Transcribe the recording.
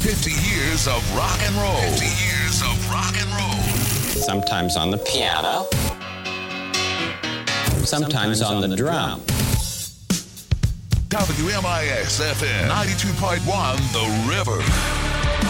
50 years of rock and roll. 50 years of rock and roll. Sometimes on the piano. Sometimes on the drum. WMIX FM 92.1 The River.